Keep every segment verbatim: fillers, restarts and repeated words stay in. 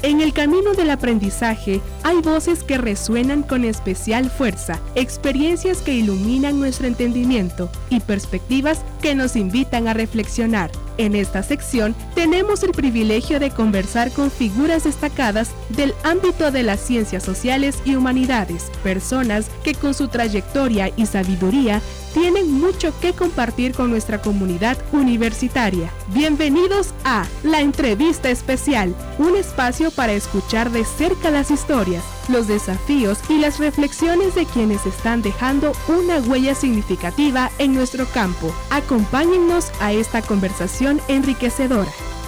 En el camino del aprendizaje hay voces que resuenan con especial fuerza, experiencias que iluminan nuestro entendimiento y perspectivas que nos invitan a reflexionar. En esta sección tenemos el privilegio de conversar con figuras destacadas del ámbito de las ciencias sociales y humanidades, personas que con su trayectoria y sabiduría tienen mucho que compartir con nuestra comunidad universitaria. Bienvenidos a La Entrevista Especial, un espacio para escuchar de cerca las historias, los desafíos y las reflexiones de quienes están dejando una huella significativa en nuestro campo. Acompáñennos a esta conversación enriquecedora.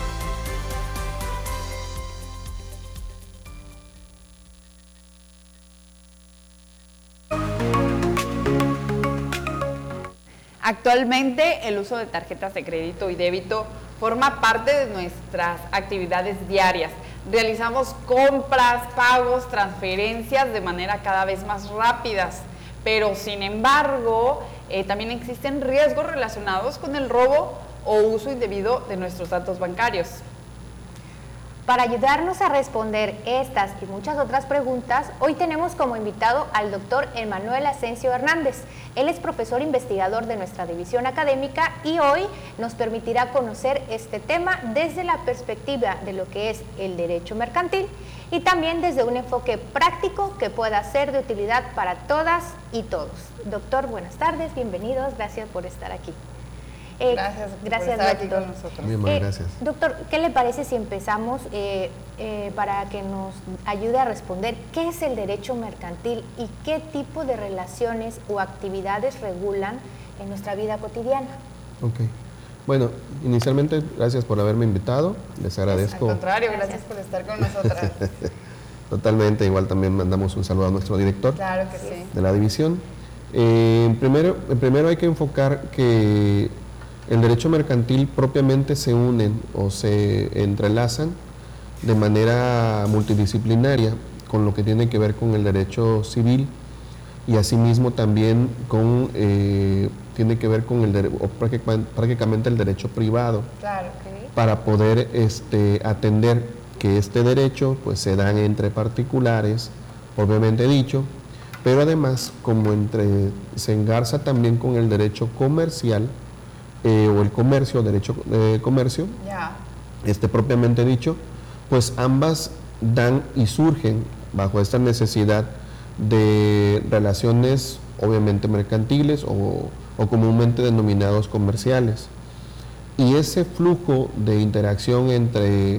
Actualmente, el uso de tarjetas de crédito y débito forma parte de nuestras actividades diarias. Realizamos compras, pagos, transferencias de manera cada vez más rápidas, pero sin embargo, eh, también existen riesgos relacionados con el robo o uso indebido de nuestros datos bancarios. Para ayudarnos a responder estas y muchas otras preguntas, hoy tenemos como invitado al doctor Emanuel Asensio Hernández. Él es profesor investigador de nuestra división académica y hoy nos permitirá conocer este tema desde la perspectiva de lo que es el derecho mercantil y también desde un enfoque práctico que pueda ser de utilidad para todas y todos. Doctor, buenas tardes, bienvenidos, gracias por estar aquí. Eh, gracias, gracias por estar doctor. aquí con nosotros. Bien, Eh, gracias. Doctor, ¿qué le parece si empezamos eh, eh, para que nos ayude a responder qué es el derecho mercantil y qué tipo de relaciones o actividades regulan en nuestra vida cotidiana? Ok. Bueno, inicialmente, gracias por haberme invitado. Les agradezco. Al contrario, gracias, gracias por estar con nosotras. Totalmente, igual también mandamos un saludo a nuestro director. Claro que sí. De la división. Eh, primero, primero hay que enfocar que el derecho mercantil propiamente se unen o se entrelazan de manera multidisciplinaria con lo que tiene que ver con el derecho civil y asimismo también con eh, tiene que ver con el de, o prácticamente, prácticamente el derecho privado. Claro, okay. Para poder este, atender que este derecho pues se dan entre particulares, obviamente dicho, pero además como entre se engarza también con el derecho comercial Eh, o el comercio, derecho de comercio, yeah. este propiamente dicho, pues ambas dan y surgen bajo esta necesidad de relaciones obviamente mercantiles o, o comúnmente denominados comerciales. Y ese flujo de interacción entre,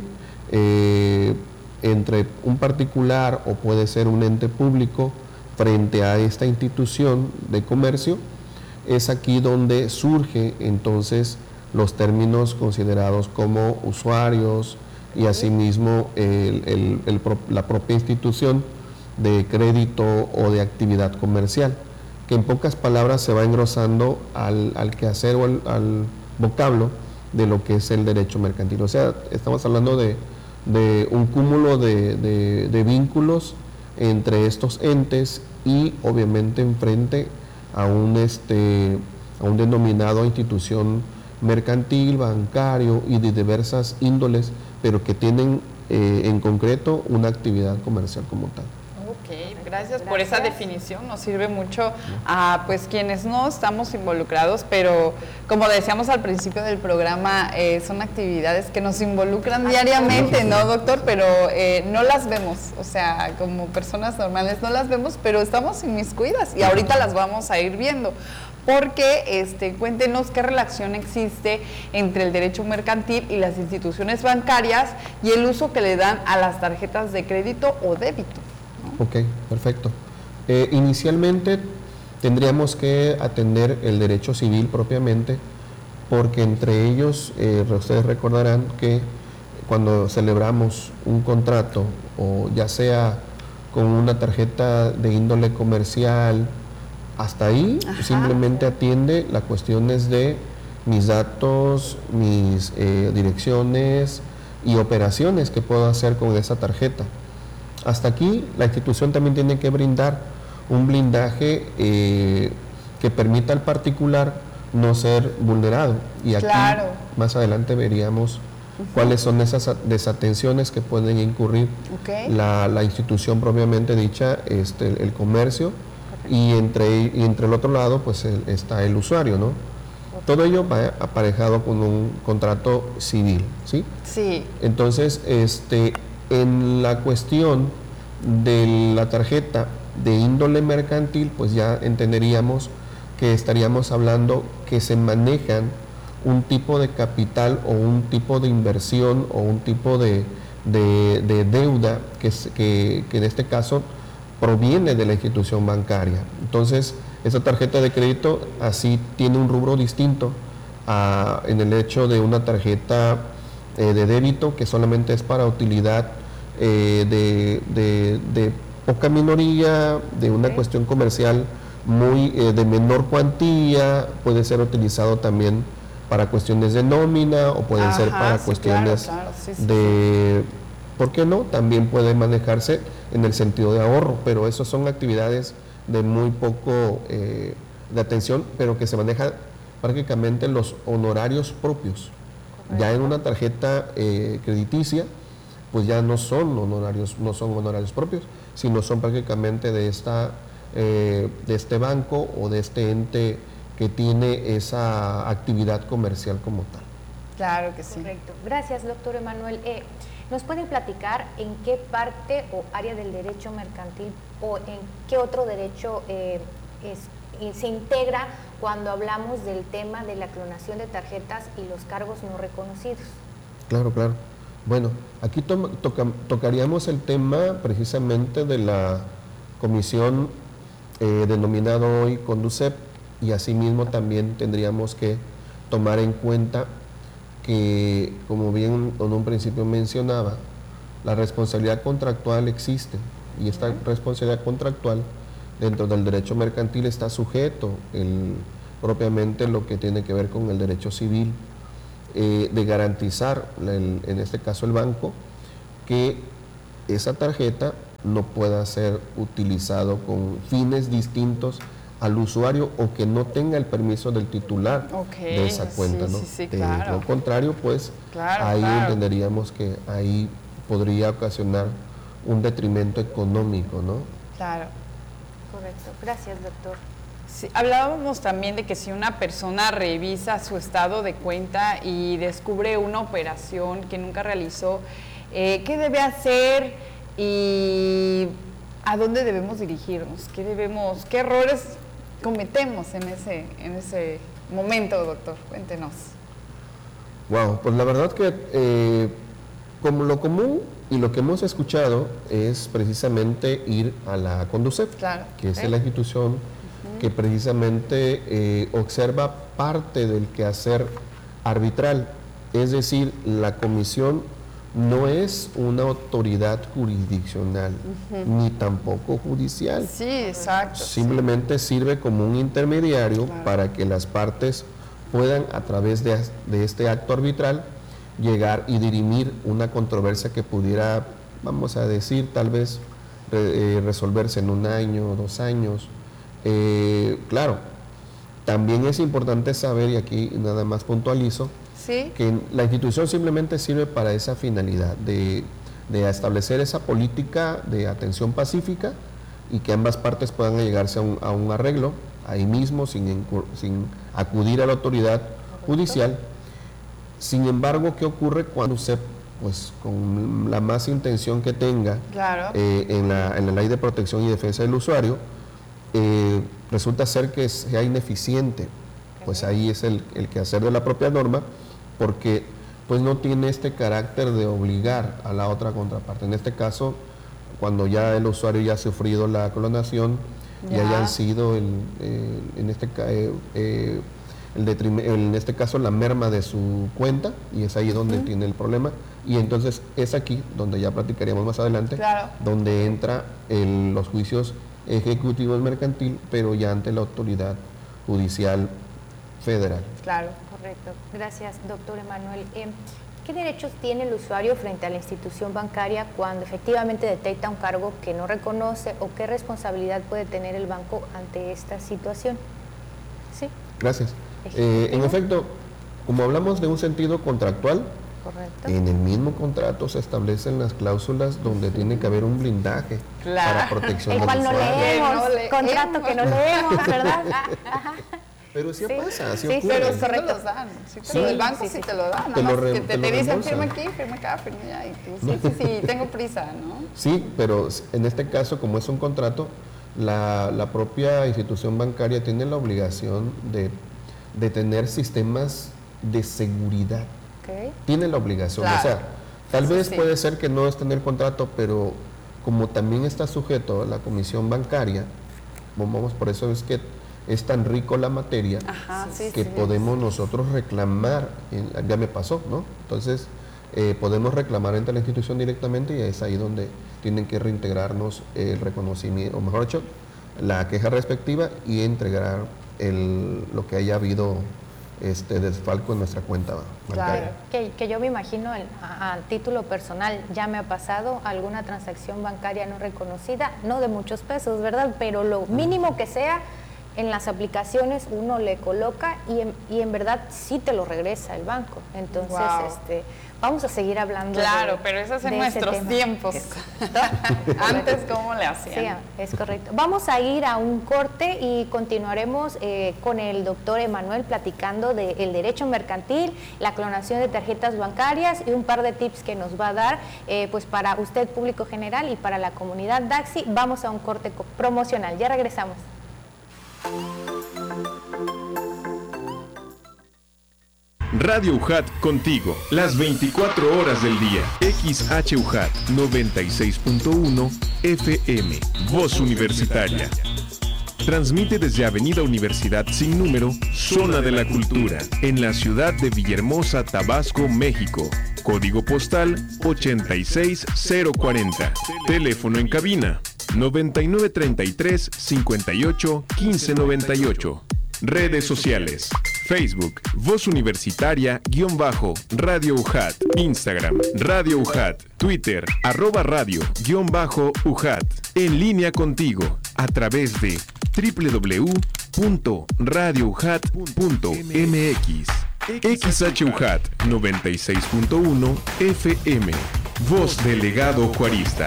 eh, entre un particular o puede ser un ente público frente a esta institución de comercio, es aquí donde surge entonces los términos considerados como usuarios y asimismo el, el, el, la propia institución de crédito o de actividad comercial, que en pocas palabras se va engrosando al, al quehacer o al, al vocablo de lo que es el derecho mercantil. O sea, estamos hablando de, de un cúmulo de, de, de vínculos entre estos entes y obviamente enfrente a un, este, a un denominado institución mercantil, bancario y de diversas índoles, pero que tienen eh, en concreto una actividad comercial como tal. Ok, gracias, gracias por esa definición, nos sirve mucho a pues quienes no estamos involucrados, pero como decíamos al principio del programa, eh, son actividades que nos involucran diariamente, ¿no, doctor? Pero eh, no las vemos, o sea, como personas normales no las vemos, pero estamos inmiscuidas y ahorita las vamos a ir viendo. Porque, este, cuéntenos qué relación existe entre el derecho mercantil y las instituciones bancarias y el uso que le dan a las tarjetas de crédito o débito. Ok, perfecto. Eh, inicialmente tendríamos que atender el derecho civil propiamente, porque entre ellos, eh, ustedes recordarán que cuando celebramos un contrato, o ya sea con una tarjeta de índole comercial, hasta ahí Ajá. simplemente atiende las cuestiones de mis datos, mis eh, direcciones y operaciones que puedo hacer con esa tarjeta. Hasta aquí la institución también tiene que brindar un blindaje eh, que permita al particular no ser vulnerado. Y aquí claro. más adelante veríamos uh-huh. cuáles son esas desatenciones que pueden incurrir okay. la, la institución propiamente dicha, este, el, el comercio, okay. y, entre, y entre el otro lado pues el, está el usuario, ¿no? Okay. Todo ello va aparejado con un contrato civil, ¿sí? Sí. Entonces, este, en la cuestión de la tarjeta de índole mercantil, pues ya entenderíamos que estaríamos hablando que se manejan un tipo de capital o un tipo de inversión o un tipo de, de, de deuda que, que, que en este caso proviene de la institución bancaria. Entonces, esa tarjeta de crédito así tiene un rubro distinto a, en el hecho de una tarjeta eh, de débito que solamente es para utilidad eh, de, de, de poca minoría, de una okay. cuestión comercial muy eh, de menor cuantía, puede ser utilizado también para cuestiones de nómina o pueden Ajá, ser para sí, cuestiones claro, claro, sí, sí, de, sí. ¿por qué no? También puede manejarse en el sentido de ahorro, pero eso son actividades de muy poco eh, de atención, pero que se manejan prácticamente los honorarios propios. Correcto. Ya en una tarjeta eh, crediticia, pues ya no son honorarios, no son honorarios propios, sino son prácticamente de esta eh, de este banco o de este ente que tiene esa actividad comercial como tal. Claro que sí. Correcto. Gracias, doctor Emanuel. Eh, ¿Nos pueden platicar en qué parte o área del derecho mercantil o en qué otro derecho eh, es, se integra cuando hablamos del tema de la clonación de tarjetas y los cargos no reconocidos? Claro, claro. Bueno, aquí to toca tocaríamos el tema precisamente de la comisión eh, denominado hoy Conducep, y asimismo también tendríamos que tomar en cuenta que, como bien en un principio mencionaba, la responsabilidad contractual existe, y esta uh-huh. responsabilidad contractual dentro del derecho mercantil está sujeto el, propiamente lo que tiene que ver con el derecho civil, eh, de garantizar, el, en este caso el banco, que esa tarjeta no pueda ser utilizado con fines distintos al usuario o que no tenga el permiso del titular okay, de esa cuenta, sí, ¿no? Sí, sí, De claro. lo contrario, pues claro, ahí claro. entenderíamos que ahí podría ocasionar un detrimento económico, ¿no? Claro. Correcto. Gracias, doctor. Sí, hablábamos también de que si una persona revisa su estado de cuenta y descubre una operación que nunca realizó, eh, ¿qué debe hacer y a dónde debemos dirigirnos? ¿Qué debemos, qué errores cometemos en ese, en ese momento, doctor? Cuéntenos. Wow, pues la verdad que eh, como lo común y lo que hemos escuchado es precisamente ir a la Conducep, claro, que okay. es la institución uh-huh. que precisamente eh, observa parte del quehacer arbitral, es decir, la comisión no es una autoridad jurisdiccional, uh-huh. ni tampoco judicial. Sí, exacto. Simplemente sí. sirve como un intermediario claro. para que las partes puedan, a través de, de este acto arbitral, llegar y dirimir una controversia que pudiera, vamos a decir, tal vez re, eh, resolverse en un año, dos años. Eh, claro, también es importante saber, y aquí nada más puntualizo, ¿Sí? que la institución simplemente sirve para esa finalidad, de, de establecer esa política de atención pacífica y que ambas partes puedan llegarse a un, a un arreglo ahí mismo, sin, sin acudir a la autoridad judicial. Sin embargo, ¿qué ocurre cuando usted, pues con la más intención que tenga claro. eh, en, la, en la ley de protección y defensa del usuario, eh, resulta ser que sea ineficiente? Pues ahí es el, el quehacer de la propia norma, porque pues no tiene este carácter de obligar a la otra contraparte. En este caso, cuando ya el usuario ya ha sufrido la clonación, ya, ya hayan sido el, eh, en, este, eh, eh, el en este caso la merma de su cuenta, y es ahí donde uh-huh. tiene el problema, y entonces es aquí donde ya platicaríamos más adelante, claro. donde entra el, los juicios ejecutivos mercantil, pero ya ante la autoridad judicial federal. Claro. Correcto. Gracias, doctor Emanuel. Eh, ¿Qué derechos tiene el usuario frente a la institución bancaria cuando efectivamente detecta un cargo que no reconoce, o qué responsabilidad puede tener el banco ante esta situación? Sí. Gracias. Eh, en efecto, como hablamos de un sentido contractual, Correcto. En el mismo contrato se establecen las cláusulas donde tiene que haber un blindaje Claro. para protección El del cual no usuario. leemos, Que no leemos. contrato que no leemos, ¿verdad? Ajá. Pero sí, Sí. pasa, sí, Sí, ocurre. Pero Es sí te correcto. los dan, sí te Sí, lo- el banco sí, sí, sí. te lo da, nada Te lo más re- que te te, lo te dicen reembolsan. firma aquí, firma acá, firma allá, y tú, sí, sí, sí, tengo prisa, ¿no? Sí, pero en este caso, como es un contrato, la, la propia institución bancaria tiene la obligación de, de tener sistemas de seguridad. Ok. Tiene la obligación. Claro. O sea, tal Eso vez sí. puede ser que no esté en el contrato, pero como también está sujeto a la comisión bancaria, vamos, por eso es que es tan rico la materia Ajá, sí, que sí. podemos nosotros reclamar, en- ya me pasó, ¿no? Entonces, eh, podemos reclamar ante la institución directamente y es ahí donde tienen que reintegrarnos el reconocimiento, o mejor dicho, la queja respectiva y entregar el, lo que haya habido este desfalco en nuestra cuenta bancaria. Claro. Que, que yo me imagino, el- a, a título personal, ya me ha pasado alguna transacción bancaria no reconocida, no de muchos pesos, ¿verdad? Pero lo mínimo que sea, en las aplicaciones uno le coloca y en, y en verdad sí te lo regresa el banco. Entonces, Wow. este, vamos a seguir hablando. Claro, de- pero eso es en de ese nuestros tema. tiempos. Es- Antes, ¿cómo le Sí, hacían? es correcto. Vamos a ir a un corte y continuaremos eh, con el doctor Emanuel platicando del derecho mercantil, la clonación de tarjetas bancarias y un par de tips que nos va a dar eh, pues para usted, público general, y para la comunidad Daxi. Vamos a un corte co- promocional. Ya regresamos. Radio U J A T contigo, las veinticuatro horas del día. X H U J A T noventa y seis punto uno F M, Voz Universitaria. Transmite desde Avenida Universidad sin número, Zona de la Cultura, en la ciudad de Villahermosa, Tabasco, México. Código postal ochenta y seis cero cuarenta. Teléfono en cabina noventa y nueve treinta y tres cincuenta y ocho quince noventa y ocho. Redes sociales: Facebook, Voz Universitaria, guión bajo, Radio U J A T, Instagram, Radio U J A T, Twitter, arroba radio, guión bajo, U J A T. En línea contigo, a través de doble u doble u doble u punto radio u j a t punto m x. X H U J A T noventa y seis punto uno F M, Voz Delegado Juarista.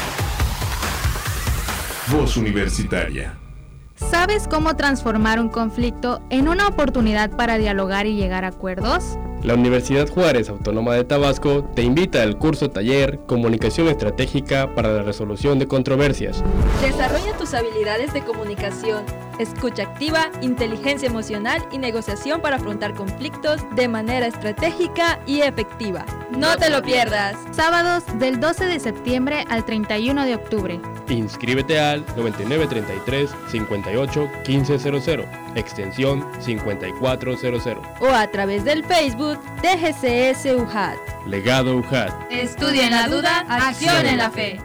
Voz Universitaria. ¿Sabes cómo transformar un conflicto en una oportunidad para dialogar y llegar a acuerdos? La Universidad Juárez Autónoma de Tabasco te invita al curso taller Comunicación Estratégica para la Resolución de Controversias. Desarrolla tus habilidades de comunicación, escucha activa, inteligencia emocional y negociación para afrontar conflictos de manera estratégica y efectiva. No te lo pierdas. Sábados del doce de septiembre al treinta y uno de octubre. Inscríbete al noventa y nueve treinta y tres cincuenta y ocho quince cero cero, extensión cincuenta y cuatro cero cero. O a través del Facebook de G C S U J A T. Legado U J A T. Estudia en la duda, acción en la fe.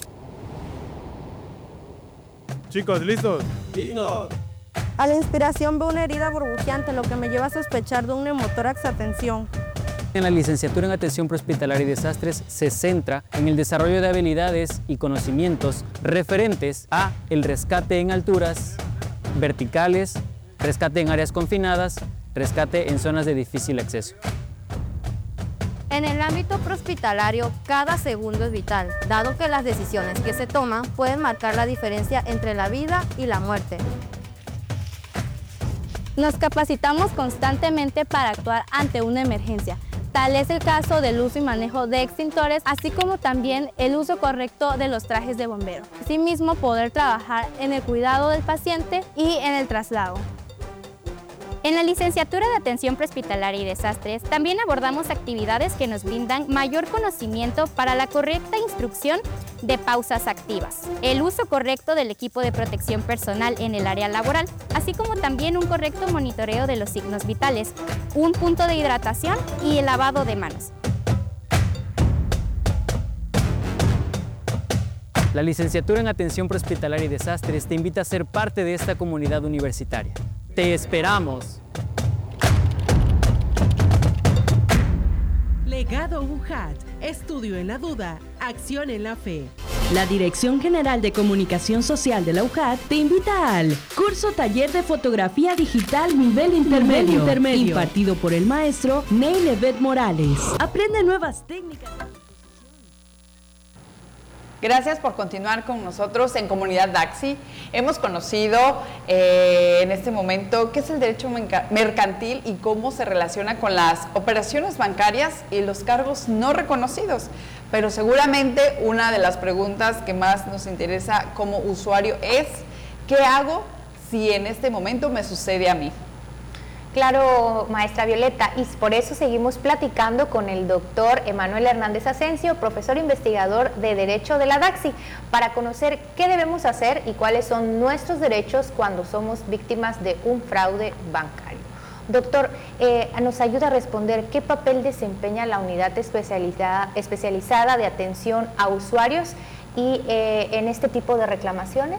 Chicos, ¿listos? A la inspiración veo una herida burbujeante, lo que me lleva a sospechar de un neumotórax a tensión. En la licenciatura en Atención Prehospitalaria y Desastres se centra en el desarrollo de habilidades y conocimientos referentes a el rescate en alturas, verticales, rescate en áreas confinadas, rescate en zonas de difícil acceso. En el ámbito prehospitalario, cada segundo es vital, dado que las decisiones que se toman pueden marcar la diferencia entre la vida y la muerte. Nos capacitamos constantemente para actuar ante una emergencia. Tal es el caso del uso y manejo de extintores, así como también el uso correcto de los trajes de bombero. Asimismo, poder trabajar en el cuidado del paciente y en el traslado. En la licenciatura de Atención Prehospitalaria y Desastres también abordamos actividades que nos brindan mayor conocimiento para la correcta instrucción de pausas activas, el uso correcto del equipo de protección personal en el área laboral, así como también un correcto monitoreo de los signos vitales, un punto de hidratación y el lavado de manos. La licenciatura en Atención Prehospitalaria y Desastres te invita a ser parte de esta comunidad universitaria. ¡Te esperamos! Legado U J A T, estudio en la duda, acción en la fe. La Dirección General de Comunicación Social de la U J A T te invita al curso taller de fotografía digital nivel intermedio, nivel intermedio impartido por el maestro Neil Evet Morales. Aprende nuevas técnicas. Gracias por continuar con nosotros en Comunidad Daxi. Hemos conocido eh, en este momento qué es el derecho mercantil y cómo se relaciona con las operaciones bancarias y los cargos no reconocidos. Pero seguramente una de las preguntas que más nos interesa como usuario es ¿qué hago si en este momento me sucede a mí? Claro, maestra Violeta, y por eso seguimos platicando con el doctor Emanuel Hernández Asensio, profesor investigador de Derecho de la Daxi, para conocer qué debemos hacer y cuáles son nuestros derechos cuando somos víctimas de un fraude bancario. Doctor, eh, nos ayuda a responder qué papel desempeña la unidad especializada, especializada de atención a usuarios y eh, en este tipo de reclamaciones.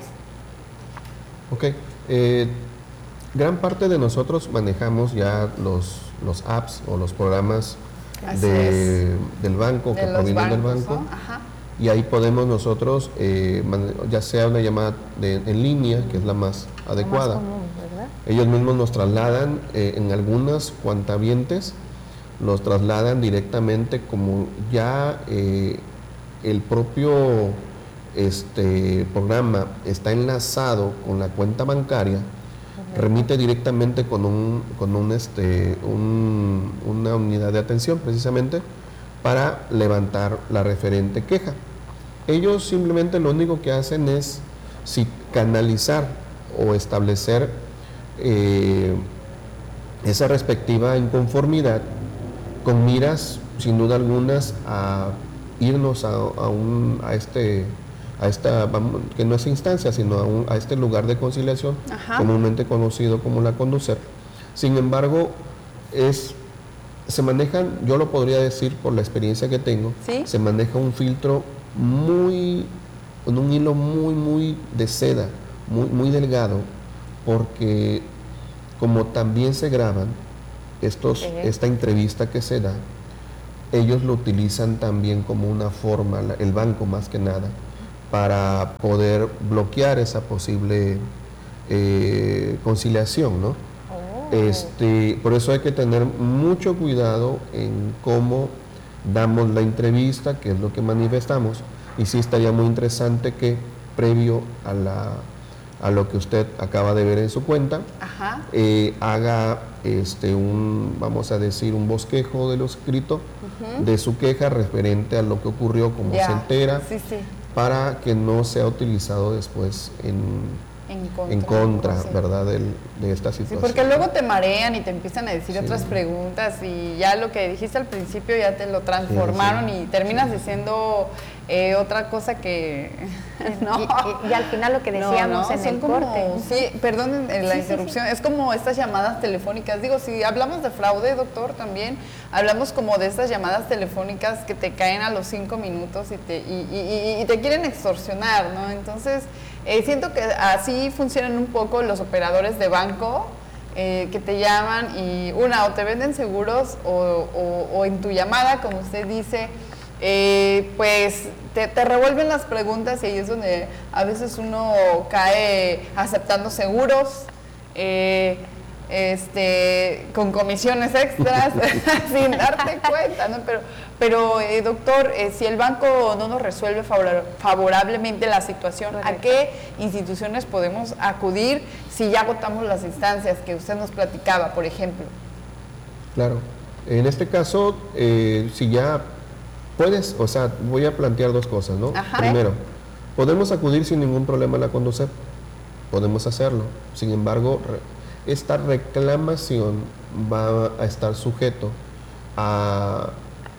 Ok. Eh, Gran parte de nosotros manejamos ya los, los apps o los programas de, del banco, de que provienen del banco, ¿no? Ajá. Y ahí podemos nosotros, eh, ya sea una llamada de, en línea, que es la más adecuada. Más común, ¿verdad? Ellos mismos nos trasladan, eh, en algunas cuentavientes, los trasladan directamente como ya eh, el propio este, programa está enlazado con la cuenta bancaria, remite directamente con un con un este un, una unidad de atención precisamente para levantar la referente queja. Ellos simplemente lo único que hacen es si canalizar o establecer eh, esa respectiva inconformidad con miras sin duda algunas a irnos a, a un a este a esta, vamos, que no es instancia, sino a, un, a este lugar de conciliación, ajá, comúnmente conocido como la Conducef. Sin embargo, es, se manejan, yo lo podría decir por la experiencia que tengo, ¿sí? Se maneja un filtro muy, con un hilo muy, muy de seda, muy, muy delgado, porque como también se graban estos, uh-huh, esta entrevista que se da, ellos lo utilizan también como una forma, el banco más que nada, para poder bloquear esa posible eh, conciliación, ¿no? Oh. Este, por eso hay que tener mucho cuidado en cómo damos la entrevista, que es lo que manifestamos, y sí estaría muy interesante que previo a, la, a lo que usted acaba de ver en su cuenta, ajá, eh, haga este, un, vamos a decir, un bosquejo de lo escrito, uh-huh, de su queja referente a lo que ocurrió, cómo yeah, se entera, sí, sí, para que no sea utilizado después en, en contra, en contra sí, ¿verdad?, de, de esta situación. Sí, porque luego te marean y te empiezan a decir sí, otras preguntas y ya lo que dijiste al principio ya te lo transformaron, sí, sí, y terminas diciendo eh, otra cosa que... no. y, y, y al final lo que decíamos no, no, en el como, corte. Sí, perdón la sí, interrupción, sí, sí, es como estas llamadas telefónicas. Digo, si hablamos de fraude, doctor, también hablamos como de estas llamadas telefónicas que te caen a los cinco minutos y te, y, y, y te quieren extorsionar, ¿no? Entonces, eh, siento que así funcionan un poco los operadores de banco, eh, que te llaman y una, o te venden seguros o, o, o en tu llamada, como usted dice, eh, pues te, te revuelven las preguntas y ahí es donde a veces uno cae aceptando seguros, eh, este, con comisiones extras sin darte cuenta, ¿no? Pero, pero eh, doctor, eh, si el banco no nos resuelve favor favorablemente la situación, correcto, ¿a qué instituciones podemos acudir si ya agotamos las instancias que usted nos platicaba, por ejemplo? Claro, en este caso, eh, si ya puedes, o sea, voy a plantear dos cosas, ¿no? Ajá. Primero, podemos acudir sin ningún problema a la Conducef, podemos hacerlo, sin embargo, esta reclamación va a estar sujeto a,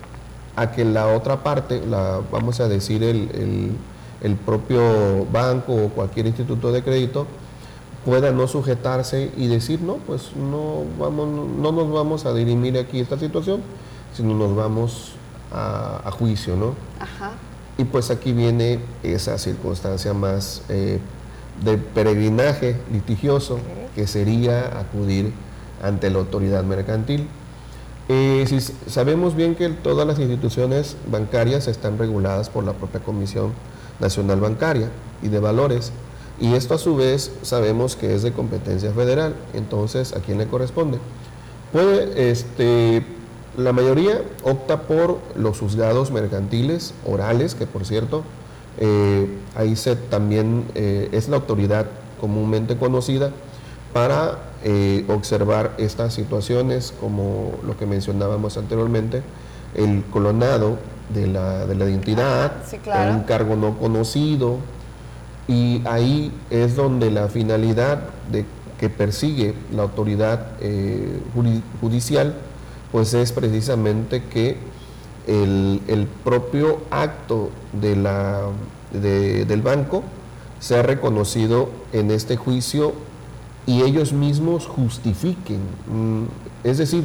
a que la otra parte, la, vamos a decir el, el, el propio banco o cualquier instituto de crédito, pueda no sujetarse y decir, no, pues no, vamos, no nos vamos a dirimir aquí esta situación, sino nos vamos a, a juicio, ¿no? Ajá. Y pues aquí viene esa circunstancia más eh, de peregrinaje litigioso, que sería acudir ante la autoridad mercantil. Eh, si sabemos bien que todas las instituciones bancarias están reguladas por la propia Comisión Nacional Bancaria y de Valores, y esto a su vez sabemos que es de competencia federal. Entonces, ¿a quién le corresponde? Puede, este, la mayoría opta por los juzgados mercantiles orales, que por cierto, eh, ahí se también eh, es la autoridad comúnmente conocida para eh, observar estas situaciones, como lo que mencionábamos anteriormente, el clonado de la, de la identidad, sí, claro. o un cargo no conocido, y ahí es donde la finalidad de, que persigue la autoridad eh, judicial, pues es precisamente que el, el propio acto de la, de, del banco sea reconocido en este juicio y ellos mismos justifiquen. Es decir,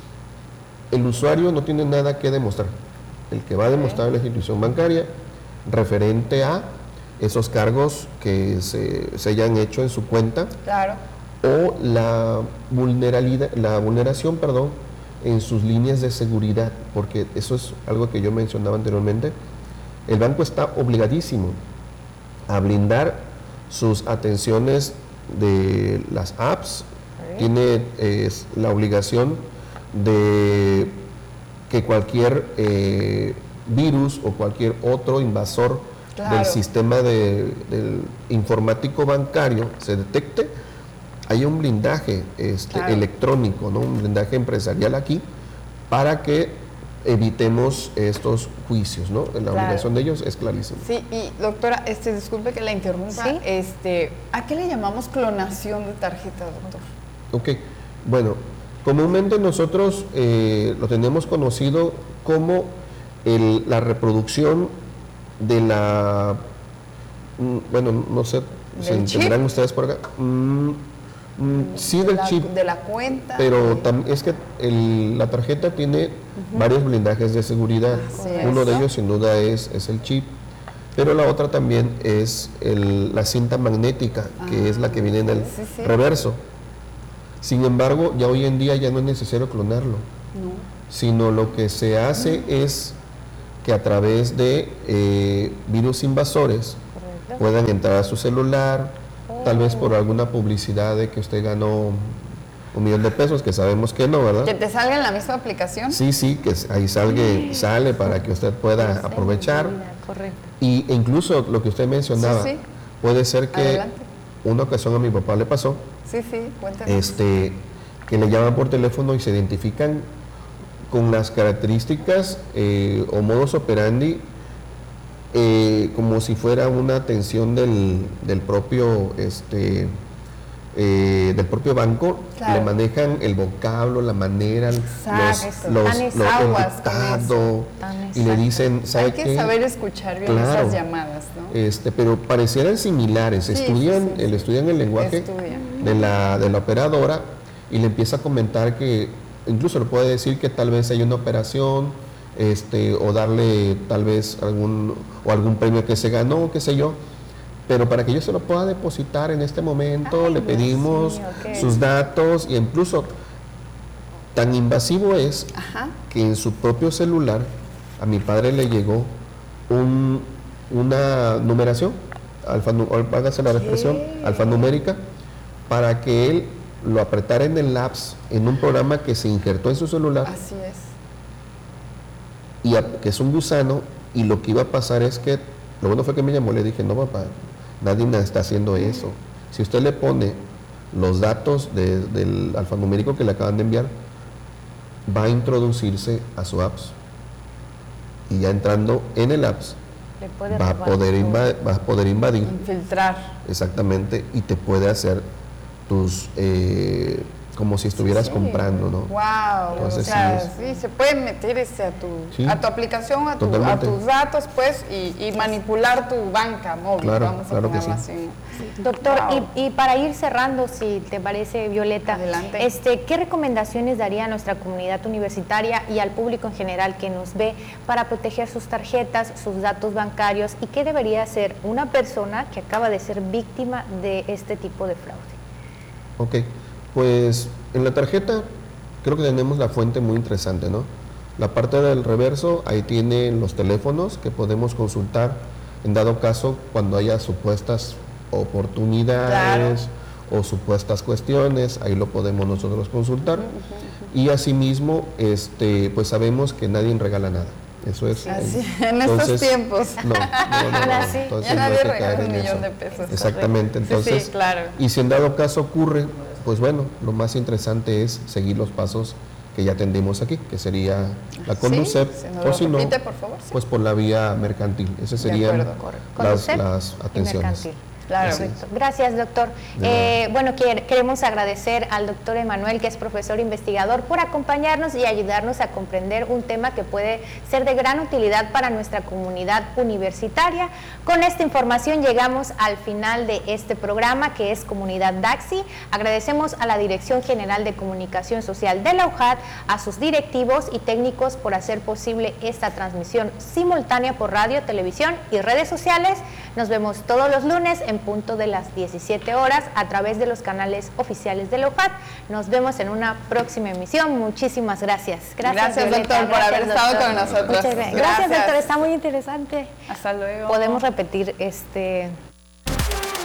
el usuario no tiene nada que demostrar. El que va a demostrar la institución bancaria referente a esos cargos que se, se hayan hecho en su cuenta, claro. o la vulnerabilidad, la vulneración, perdón, en sus líneas de seguridad, porque eso es algo que yo mencionaba anteriormente. El banco está obligadísimo a blindar sus atenciones de las apps, okay. Tiene eh, la obligación de que cualquier eh, virus o cualquier otro invasor, claro, del sistema de, del informático bancario se detecte, hay un blindaje este, claro. electrónico, ¿no? Un blindaje empresarial aquí para que evitemos estos juicios, ¿no? La claro. obligación de ellos es clarísima. Sí, y doctora, este, disculpe que la interrumpa, ¿sí? este, ¿a qué le llamamos clonación de tarjeta, doctor? Ok, bueno, comúnmente nosotros eh, lo tenemos conocido como el, la reproducción de la, bueno, no sé si entenderán ustedes por acá, mm, mm, sí, de del la, chip, de la cuenta, pero tam, es que el, la tarjeta tiene uh-huh. varios blindajes de seguridad. Así Uno es. de ellos sin duda es, es el chip, pero la otra también es el, la cinta magnética, ah, que es la que viene en el sí, sí. reverso. Sin embargo, ya hoy en día ya no es necesario clonarlo, no. sino lo que se hace uh-huh. es que a través de eh, virus invasores, correcto, puedan entrar a su celular, oh. tal vez por alguna publicidad de que usted ganó un millón de pesos, que sabemos que no, ¿verdad? ¿Que te salga en la misma aplicación? Sí, sí, que ahí salgue, sale para que usted pueda aprovechar. Correcto. Y e incluso lo que usted mencionaba, sí, sí. puede ser que Adelante. una ocasión a mi papá le pasó, sí, sí, cuéntanos. este, que le llaman por teléfono y se identifican con las características eh, o modus operandi eh, como si fuera una atención del, del propio este eh, del propio banco, claro. le manejan el vocablo, la manera, exacto, los, los, los encriptado y le dicen, ¿sabe hay que qué? saber escuchar bien claro, esas llamadas, ¿no? Este, pero parecieran similares, sí, estudian, sí, sí, el, estudian el lenguaje estudian. de la de la operadora y le empieza a comentar que incluso le puede decir que tal vez hay una operación, este, o darle tal vez algún o algún premio que se ganó, qué sé yo, pero para que yo se lo pueda depositar en este momento, Ay, le pedimos sí, okay. sus datos, y incluso tan invasivo es Ajá. que en su propio celular a mi padre le llegó un, una numeración, alfa, hágase la expresión, alfanumérica, para que él lo apretara en el apps, en un programa que se injertó en su celular. Así es. Y a, que es un gusano, y lo que iba a pasar es que, lo bueno fue que me llamó, le dije, no papá, nadie me está haciendo eso. Si usted le pone los datos de, del alfanumérico que le acaban de enviar, va a introducirse a su apps. Y ya entrando en el apps, va a, poder invadir, va a poder invadir. Infiltrar. Exactamente, y te puede hacer tus, eh, como si estuvieras sí, sí. comprando, ¿no? Wow, Entonces, o sea, sí, es, sí, se puede meter este a tu, sí, a tu aplicación, a, tu, a tus datos, pues, y, y manipular tu banca móvil, claro, vamos a claro ponerlo que sí. así. Sí. Doctor, wow. y, y para ir cerrando, si te parece, Violeta, Adelante. Este, ¿qué recomendaciones daría a nuestra comunidad universitaria y al público en general que nos ve para proteger sus tarjetas, sus datos bancarios, y qué debería hacer una persona que acaba de ser víctima de este tipo de fraude? Ok, pues en la tarjeta creo que tenemos la fuente muy interesante, ¿no? La parte del reverso, ahí tienen los teléfonos que podemos consultar en dado caso cuando haya supuestas oportunidades claro. o supuestas cuestiones, ahí lo podemos nosotros consultar. Uh-huh. Y asimismo, este, pues sabemos que nadie regala nada. Eso es. Así, en entonces, estos tiempos. No, no, no, no, no. Entonces, ya nadie no regala un millón eso. de pesos. Exactamente. Entonces, sí, sí, claro. Y si en dado caso ocurre, pues bueno, lo más interesante es seguir los pasos que ya tendimos aquí, que sería la Conducep, sí, si no o si no, repite, por favor, sí. pues por la vía mercantil. Esas serían las, las atenciones. Claro. Perfecto. Gracias, doctor. Eh, bueno, quer queremos agradecer al doctor Emanuel, que es profesor investigador, por acompañarnos y ayudarnos a comprender un tema que puede ser de gran utilidad para nuestra comunidad universitaria. Con esta información llegamos al final de este programa, que es Comunidad Daxi. Agradecemos a la Dirección General de Comunicación Social de la U J A D, a sus directivos y técnicos por hacer posible esta transmisión simultánea por radio, televisión y redes sociales. Nos vemos todos los lunes en punto de las diecisiete horas a través de los canales oficiales de la U J A D. Nos vemos en una próxima emisión. Muchísimas gracias. Gracias, gracias doctor, por gracias, haber doctor. estado con nosotros. Muchas gracias. Gracias, doctor. Está muy interesante. Hasta luego. Podemos repetir este...